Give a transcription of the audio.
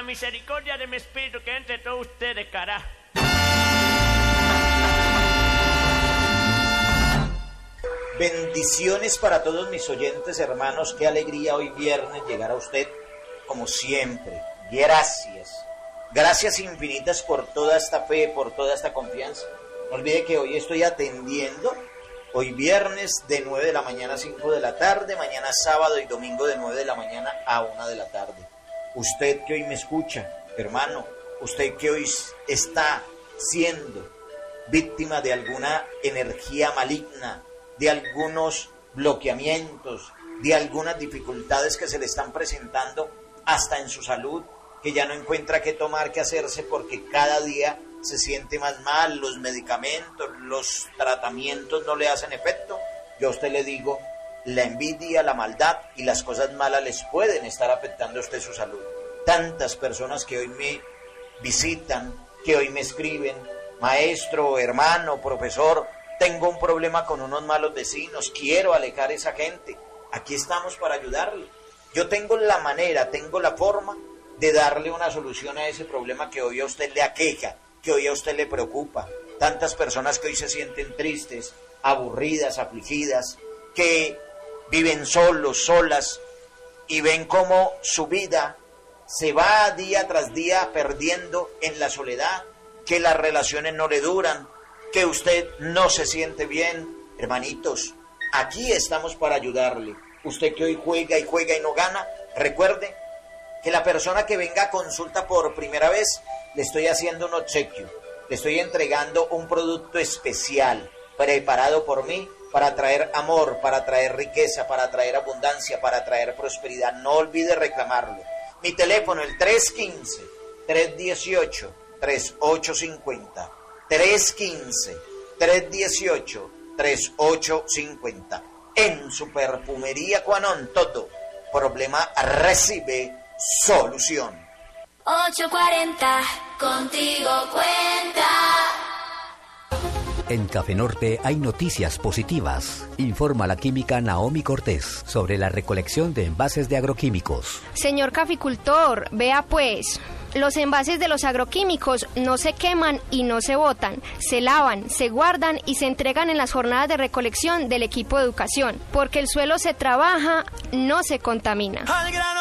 misericordia de mi espíritu que entre todos ustedes, carajo. Bendiciones para todos mis oyentes, hermanos. Qué alegría hoy viernes llegar a usted, como siempre. Gracias. Gracias infinitas por toda esta fe, por toda esta confianza. No olvide que hoy estoy atendiendo, hoy viernes de 9 de la mañana a 5 de la tarde, mañana sábado y domingo de 9 de la mañana a 1 de la tarde. Usted que hoy me escucha, hermano, usted que hoy está siendo víctima de alguna energía maligna, de algunos bloqueamientos, de algunas dificultades que se le están presentando hasta en su salud, que ya no encuentra qué tomar, qué hacerse, porque cada día se siente más mal, los medicamentos, los tratamientos no le hacen efecto. Yo a usted le digo, la envidia, la maldad y las cosas malas les pueden estar afectando a usted su salud. Tantas personas que hoy me visitan, que hoy me escriben, maestro, hermano, profesor, tengo un problema con unos malos vecinos, quiero alejar a esa gente. Aquí estamos para ayudarle. Yo tengo la manera, tengo la forma de darle una solución a ese problema que hoy a usted le aqueja, que hoy a usted le preocupa. Tantas personas que hoy se sienten tristes, aburridas, afligidas, que viven solos, solas, y ven cómo su vida se va día tras día perdiendo en la soledad, que las relaciones no le duran, que usted no se siente bien. Hermanitos, aquí estamos para ayudarle. Usted que hoy juega y no gana, recuerde que la persona que venga a consulta por primera vez, le estoy haciendo un obsequio, le estoy entregando un producto especial, preparado por mí, para traer amor, para traer riqueza, para traer abundancia, para traer prosperidad. No olvide reclamarlo. Mi teléfono, el 315-318-3850. 315-318-3850. En su perfumería Cuanón, todo problema recibe solución. 840, contigo cuenta. En Café Norte hay noticias positivas. Informa la química Naomi Cortés sobre la recolección de envases de agroquímicos. Señor caficultor, vea pues, los envases de los agroquímicos no se queman y no se botan, se lavan, se guardan y se entregan en las jornadas de recolección del equipo de educación, porque el suelo se trabaja, no se contamina.